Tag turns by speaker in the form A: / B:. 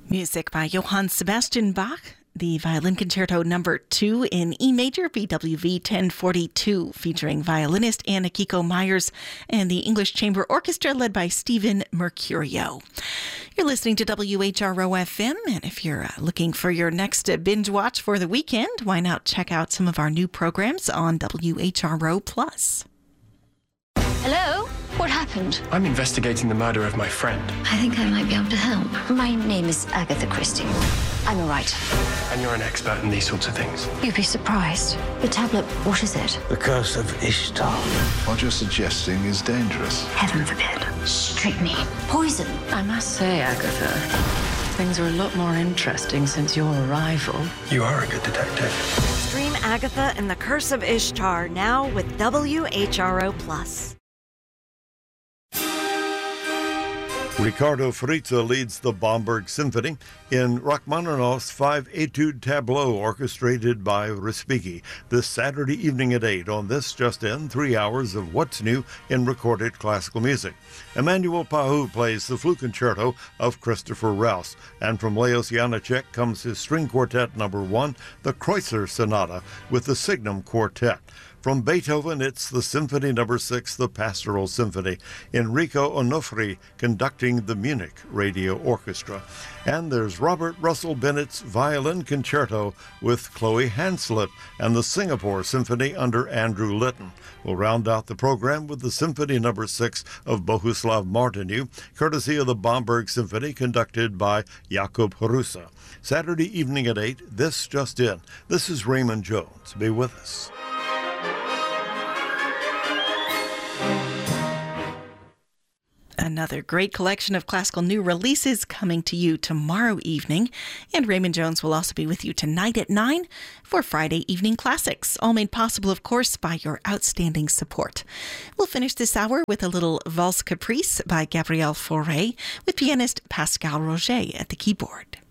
A: Music by Johann Sebastian Bach, the Violin Concerto No. 2 in E major, BWV 1042, featuring violinist Anna-Kiko Myers and the English Chamber Orchestra led by Stephen Mercurio. You're listening to WHRO-FM, and if you're looking for your next binge watch for the weekend, why not check out some of our new programs on WHRO+.
B: Hello? What happened?
C: I'm investigating the murder of my friend.
B: I think I might be able to help. My name is Agatha Christie. I'm a writer.
C: And you're an expert in these sorts of things.
B: You'd be surprised. The tablet, what is it?
D: The Curse of Ishtar.
E: What you're suggesting is dangerous.
B: Heaven forbid. Strychnine. Poison.
F: I must say, Agatha, things are a lot more interesting since your arrival.
C: You are a good detective.
G: Stream Agatha and the Curse of Ishtar now with WHRO+.
H: Riccardo Frizza leads the Bamberg Symphony in Rachmaninoff's 5 Etude Tableau, orchestrated by Respighi, this Saturday evening at 8 on This Just In, 3 hours of what's new in recorded classical music. Emmanuel Pahou plays the Flute Concerto of Christopher Rouse, and from Leos Janáček comes his String Quartet No. 1, the Kreutzer Sonata, with the Signum Quartet. From Beethoven, it's the Symphony No. 6, the Pastoral Symphony, Enrico Onofri conducting the Munich Radio Orchestra. And there's Robert Russell Bennett's Violin Concerto with Chloe Hanslitt and the Singapore Symphony under Andrew Litton. We'll round out the program with the Symphony No. 6 of Bohuslav Martinu, courtesy of the Bamberg Symphony, conducted by Jakub Hrusa. Saturday evening at 8, This Just In. This is Raymond Jones. Be with us.
A: Another great collection of classical new releases coming to you tomorrow evening. And Raymond Jones will also be with you tonight at 9 for Friday Evening Classics, all made possible, of course, by your outstanding support. We'll finish this hour with a little Valse Caprice by Gabriel Fauré with pianist Pascal Roger at the keyboard.